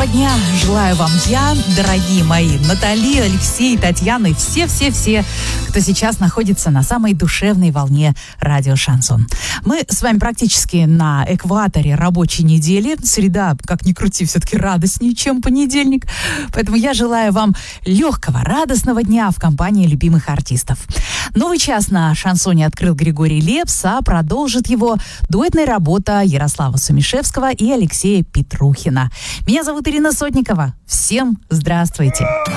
дня желаю вам я, дорогие мои Натали, Алексей, Татьяна и все-все-все, кто сейчас находится на самой душевной волне радио «Шансон». Мы с вами практически на экваторе рабочей недели. Среда, как ни крути, все-таки радостнее, чем понедельник. Поэтому я желаю вам легкого, радостного дня в компании любимых артистов. Новый час на «Шансоне» открыл Григорий Лепс, а продолжит его дуэтная работа Ярослава Сумишевского и Алексея Петрухина. Меня зовут Ирина Сотникова. Всем здравствуйте.